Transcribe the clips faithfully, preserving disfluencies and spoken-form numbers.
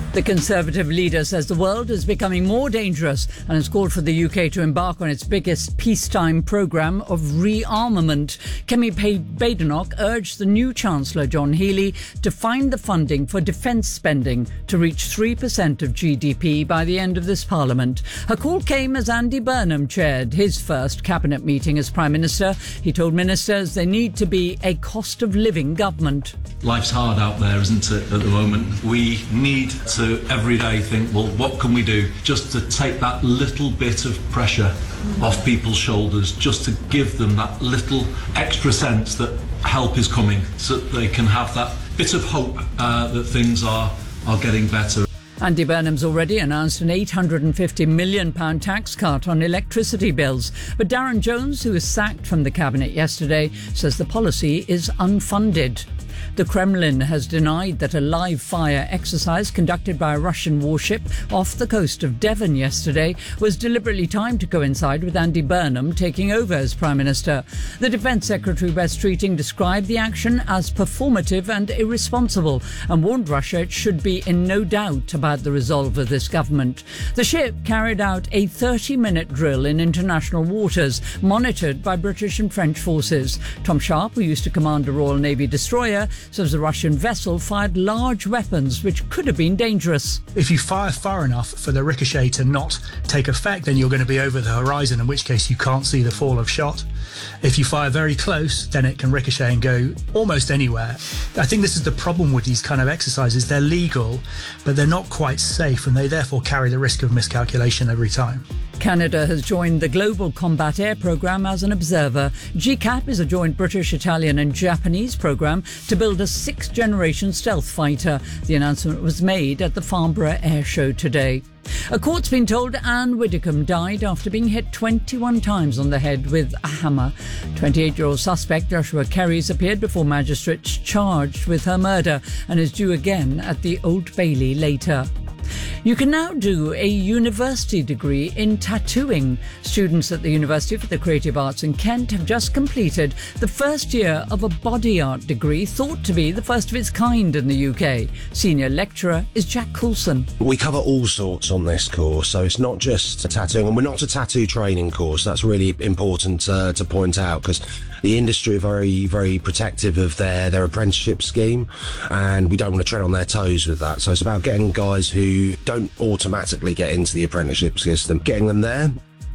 The Conservative leader says the world is becoming more dangerous and has called for the U K to embark on its biggest peacetime programme of rearmament. Kemi Badenoch urged the new Chancellor, John Healey, to find the funding for defence spending to reach three percent of G D P by the end of this Parliament. Her call came as Andy Burnham chaired his first cabinet meeting as Prime Minister. He told ministers they need to be a cost of living government. Life's hard out there, isn't it, at the moment? We need to every day think, well, what can we do just to take that little bit of pressure off people's shoulders, just to give them that little extra sense that help is coming, so that they can have that bit of hope uh, that things are, are getting better. Andy Burnham's already announced an eight hundred fifty million pounds tax cut on electricity bills. But Darren Jones, who was sacked from the cabinet yesterday, says the policy is unfunded. The Kremlin has denied that a live fire exercise conducted by a Russian warship off the coast of Devon yesterday was deliberately timed to coincide with Andy Burnham taking over as Prime Minister. The Defence Secretary Wes Streeting described the action as performative and irresponsible and warned Russia it should be in no doubt about the resolve of this government. The ship carried out a thirty-minute drill in international waters, monitored by British and French forces. Tom Sharp, who used to command a Royal Navy destroyer, says the Russian vessel fired large weapons which could have been dangerous. If you fire far enough for the ricochet to not take effect, then you're going to be over the horizon, in which case you can't see the fall of shot. If you fire very close, then it can ricochet and go almost anywhere. I think this is the problem with these kind of exercises. They're legal, but they're not quite safe, and they therefore carry the risk of miscalculation every time. Canada has joined the Global Combat Air Programme as an observer. G CAP is a joint British, Italian and Japanese programme to build a sixth-generation stealth fighter. The announcement was made at the Farnborough Air Show today. A court's been told Anne Widdecombe died after being hit twenty-one times on the head with a hammer. twenty-eight-year-old suspect Joshua Kerry's appeared before magistrates charged with her murder and is due again at the Old Bailey later. You can now do a university degree in tattooing. Students at the University for the Creative Arts in Kent have just completed the first year of a body art degree thought to be the first of its kind in the U K. Senior lecturer is Jack Coulson. We cover all sorts on this course, so it's not just tattooing, and we're not a tattoo training course. That's really important uh, to point out, because the industry are very, very protective of their, their apprenticeship scheme, and we don't want to tread on their toes with that. So it's about getting guys who don't automatically get into the apprenticeship system, getting them there.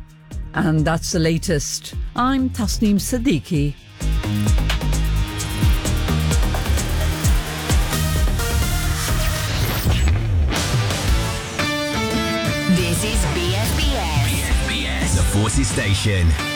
And that's the latest. I'm Tasneem Siddiqui. This is B S B S. B S B S, the Forces Station.